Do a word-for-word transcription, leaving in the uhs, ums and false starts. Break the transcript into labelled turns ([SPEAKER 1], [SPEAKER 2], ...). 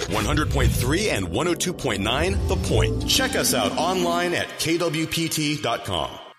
[SPEAKER 1] one hundred point three and one oh two point nine The Point. Check us out online at K W P T dot com.